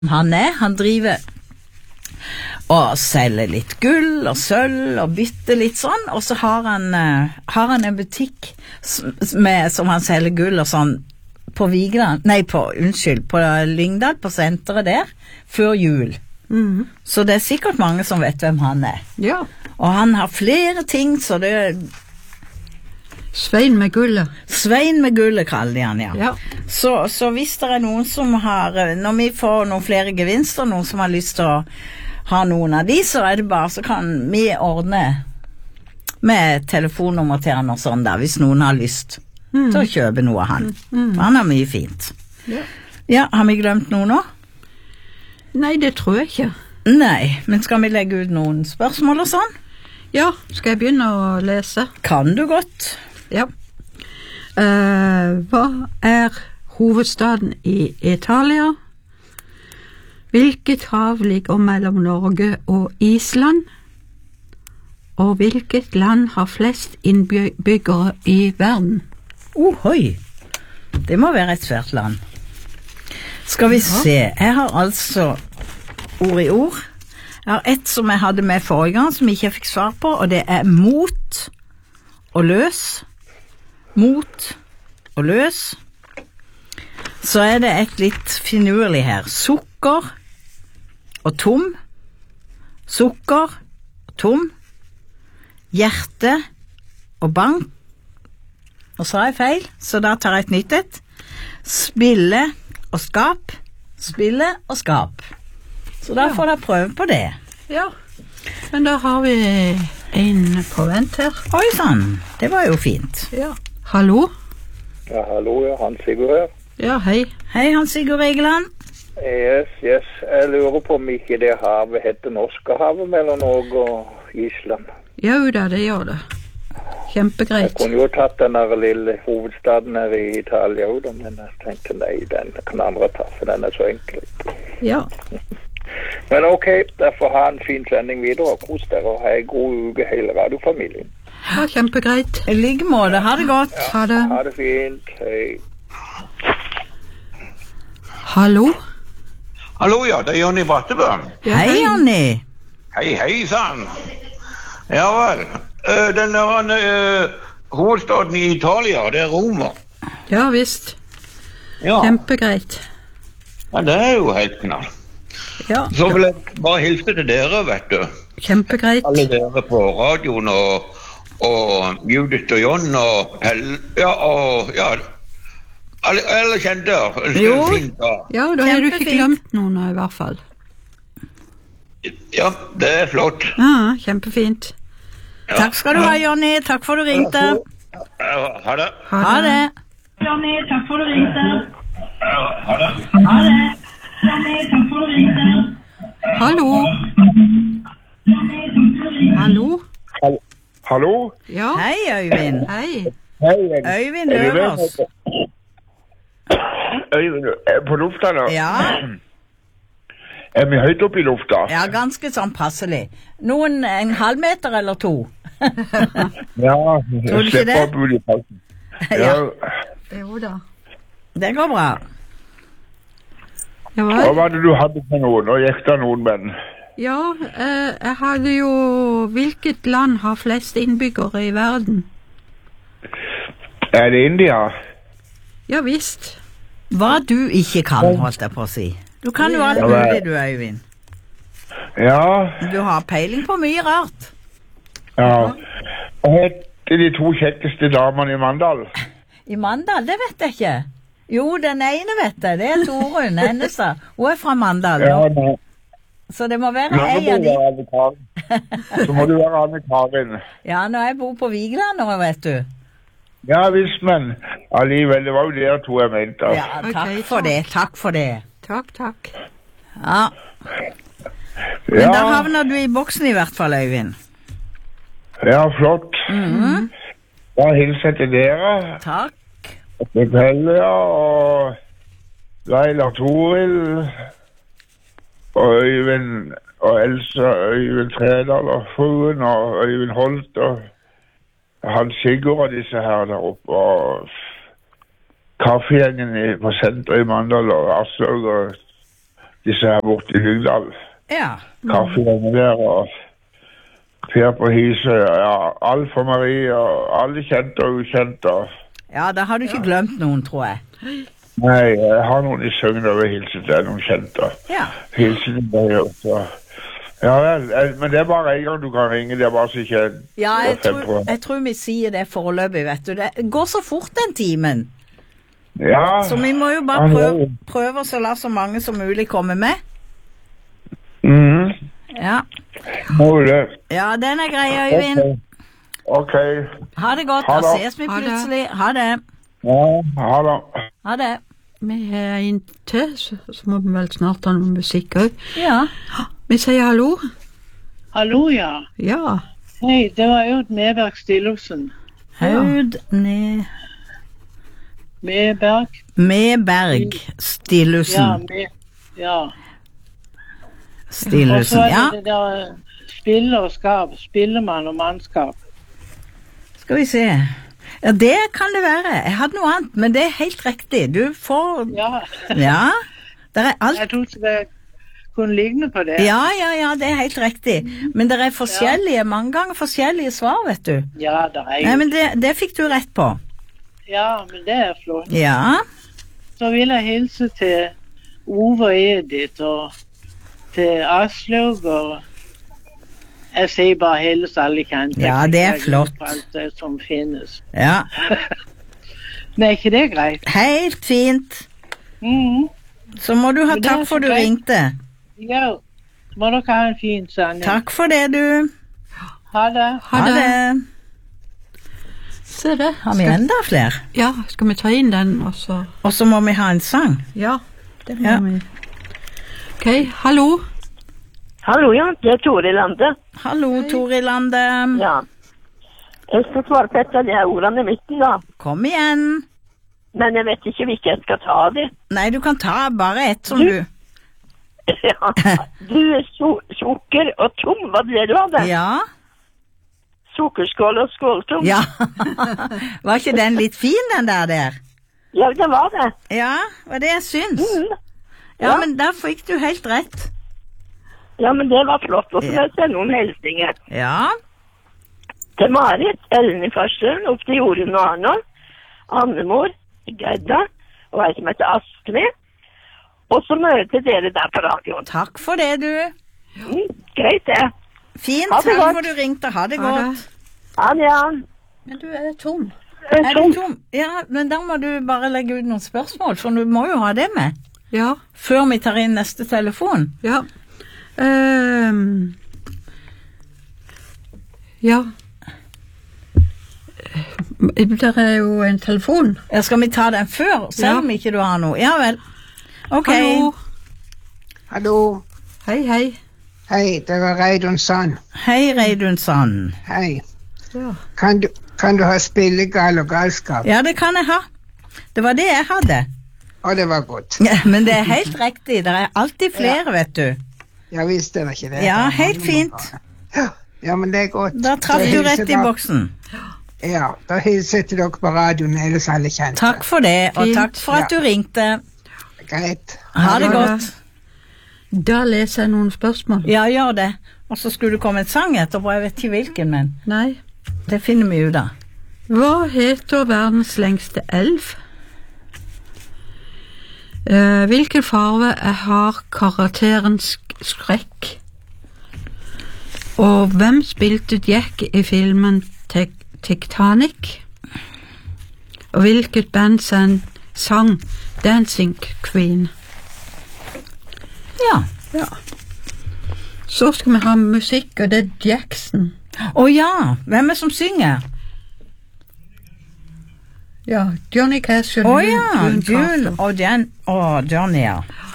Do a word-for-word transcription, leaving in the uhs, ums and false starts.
Han er, han driver og selger litt gull og sølv og bytter litt sånn, og så har han, uh, har han en butikk med, som han selger gull og sånn på Vigeland, nei på, unnskyld, på Lyngdal, på senteret der, før jul. Mm. Så det er sikkert mange som vet hvem han er. Ja. Og han har flere ting, så det Svein med gullet. Svein med gullet kaller de han, ja. Ja. Så, så hvis det er noen som har, når vi får noen flere gevinster, noen som har lyst til å ha noen av de, så er det bare, så kan vi ordne med telefonnummer til han og sånn der, hvis noen har lyst mm. til å kjøpe noe av han. Mm. Han har mye fint. Ja. Ja, har vi glemt noe nå? Nei, det tror jeg ikke. Nei, men skal vi legge ut noen spørsmål og sånn? Ja, skal jeg begynne å lese? Kan du godt. Ja. Uh, hva er hovedstaden i Italia? Hvilket hav ligger mellom Norge og Island? Og hvilket land har flest innbyggere i verden? Ohoi, det må være et svært land. Skal vi ja. se, jeg har altså ord i ord. Jeg har ett som jeg hadde med forrige gang, som jeg ikke fikk svar på, og det er mot og løs. Mot og løs. Så er det et litt finurlig her. Sukker og tom. Sukker og tom. Hjerte og bank. Og så har jeg feil, så da tar jeg et nytt et. Spille og skap. Spille og skap. Så da får dere prøve på det. Ja, men da har vi en på vent her. Oi sann, det var jo fint. Ja. Hallo? Ja, hallo, ja, Hans Sigurd her. Ja, hei. Hei, Hans Sigurd Egeland. Yes, yes, jeg lurer på om ikke det havet heter Norskehavet mellom Norge og Island. Ja, da, det gjør det. Kjempegreit. Jeg kunne jo tatt den der lille hovedstaden her i Italia, men jeg tenkte nei, den kan andre ta, for den er så enkel. Ja. Men ok, derfor ha en fin sending videre, og kos dere, og ha en god uke hele radiofamilien. Ja, kjempegreit. I like måte, ha det godt. Ja, ha det. Ha det fint, hei. Hallo? Hallo, ja, det er Jonny Brattebøen. Ja, hei, Jonny. Hei, hei, sann. Ja vel, uh, den der uh, hovedstaden i Italia, det er Roma. Ja, visst. Ja. Kjempegreit. Ja, det er jo helt knall. Ja. Så vil jeg bare hilse til dere, vet du. Kjempegreit. Alle dere på radioen og, og Judith og John og Helle, ja, og ja, alle, alle kjente. Jo, ja, da har du ikke glemt noen i hvert fall. Ja, det er flott. Ja, kjempefint. Ja. Takk skal du ha, Jonny. Takk for du ringte. Ja, ha det. Ha, ha det. Jonny, takk for du ringte. Ja, ha det. Ha det. Jonny, takk for du ringte. Hallo? Hallo? Hallo? Ja. Hei, Øyvind. Hei. Hei, Øyvind Løvers. Øyvind, på lufta nå? Ja. Er vi høyt opp i lufta? Ja, ganske sånn passelig. Noen en halv meter eller to. Ja, tror du ikke det? Ja. Jo da. Det går bra. Ja, hva var det du hadde med noen? Nå gikk det noen menn. Ja, eh, jeg hadde jo... Hvilket land har flest innbyggere i verden? Er det India? Ja, visst. Hva du ikke kan, holdt jeg på å si. Du kan jo alt mulig, du, Øyvind. Ja. Du har peiling på mye rart. Ja. Hva heter de to kjekkeste damene i Mandal? I Mandal, det vet jeg ikke. Jo, den ene vet jeg, det er Torunn Hennestad. Hun er fra Mandal. Ja, nei. Så det må være Nå ei av de. Så må du være Anne Karin. Ja, når jeg bor på Vigeland nå, vet du. Ja, visst, men alligevel, det var jo dere to jeg mente. Altså. Ja, takk Okay, for det, takk for det. Takk, takk. Ja. Men Ja. da havner du i boksen i hvert fall, Øyvind. Ja, flott. Mhm. Da hilser jeg til dere. Takk. Til Pelle, og Leila Toril, og Øyvind og Elsa, Øyvind Tredal og fruen, og Øyvind Holt, og Hans Sigurd og disse her der oppe, og kaffegjengen i, på senteret i Mandal, og Asløg og disse her borte i Lyngdal. Ja. Kaffehjemmet der, og Per på Hisøy, ja, Alf og Marie, og alle kjente og ukjente. Ja, da har du ikke glemt noen, tror jeg. Nei, jeg har noen i Søgn og hilse til noen kjente. Ja. Hilse til deg også. Ja vel, men det er bare en gang du kan ringe, det er bare så ikke... Ja, jeg tror, jeg tror vi sier det foreløpig, vet du. Det går så fort den timen. Ja. Så vi må jo bare prøve, prøve å la så mange som mulig komme med. Mhm. Ja. Må det. Ja, den er grei, Øyvind. Ok. Ha det godt, Ha da det. ses vi plutselig. Ha det. Ja, ha det. Ha det. Vi har en til, så, så må vi vel snart ha noe musikk også. Ja. Vi sier hallo. Hallo, ja. Ja. Hei, det var Aud Medberg Stillhusen. Aud ned... Medberg. Medberg Ja, Stillhusen. med, ja. Og så Stillhusen, er ja. det det der spillerskap, spillemann og mannskap. Skal vi se. Ja, det kan det være. Jeg hadde noe annet, men det er helt riktig. Du får... Ja, Ja, der er alt... jeg trodde det kunne ligne på det. Ja, ja, ja, det er helt riktig. Men det er forskjellige, mange ganger forskjellige svar, vet du. Ja, det er Nei, jo. men det, det fikk du rett på. Ja, men det er flott. Ja, Så vil jeg hilse til Ove og Edith og til Aslaug og jeg sier bare hils alle kjente. Ja, det er flott. Alt det som finnes. ja. Men er ikke det greit? Helt fint. Mhm. Så må du ha Men det er takk for så du greit. ringte. Ja, må dere ha en fin sending. Takk for det, du. Ha det. Ha det. Se det. Har vi Skal- enda flere? Ja, skal vi ta inn den, og så... Og så må vi ha en sang. Ja, det må Ja. vi. Ok, hallo. Hallo, ja. Det er Tore Lande. Hallo, Toril Lande. Ja. Jeg skal svare på et av de her ordene i midten, da. Kom igjen. Men jeg vet ikke hvilke jeg skal ta av de. Nei, du kan ta bare ett som Du- du... Ja. Du er so sukker og tom, hva ble du av det? Ja. Sukkerskål og skåltom. Ja. Var ikke den litt fin, den der der? Ja, det var det. Ja, var det jeg syns. Mm. Ja, Ja. men der fikk du helt rett. Ja, men det var flott. Og så Ja. vil jeg sende noen hilsninger. Ja. Til Marit, Ellen i Farsund, opp til Jorunn og Arnold, Annemor, Gerda, og ei som heter Astrid. Og så møte til dere der på radioen. Takk for det, du. Mm, greit det. Fint, Ha det takk godt. for du ringte. Ha det Ha det. godt. Ha det, ja. Men du er tom. Er du tom? Ja, men da må du bare legge ut noen spørsmål, for du må jo ha det med. Ja, Før vi tar inn neste telefon. ja. Ehm. ja. Det er jo en telefon. Ja, skal vi ta den før, selv Ja. om ikke du har noe? Ja vel. Ok. Hallo. Hallo. Hei, hei. Hei, det var Reidun Sand. Hei, Reidun Sand. Hei. Ja. Kan du, kan du ha spillegal og galskap? Ja, det kan jeg ha. Det var det jeg hadde. Og det var godt. Ja, men det er helt riktig. Det er alltid flere, vet du. Jeg visste det ikke det. Ja, helt fint. Ja, ja, men det er godt. Da traff Da du hilser rett i dere- boksen. Ja, da hilser jeg til dere på radioen, ellers alle kjente. Takk for det, og Fint. takk for at du ringte. Greit. Ha det Ha det. godt. Da leser jeg noen spørsmål. Ja, gjør det. Og så skulle det komme en sang etterpå, jeg vet ikke hvilken, men Nei. det finner vi ut av. Hva heter verdens lengste elv? Eh, hvilken farve er- har karakteren sk skrekk? Og hvem spilte Jack i filmen Tek Titanic? Og hvilket band sang, sang Dancing Queen? Ja. Ja. Så skal vi ha musikk, og det er Jackson. Å ja, hvem er det som synger? Ja, Johnny Cash og Å June- ja, June June Carter. og Jan og Johnny, ja.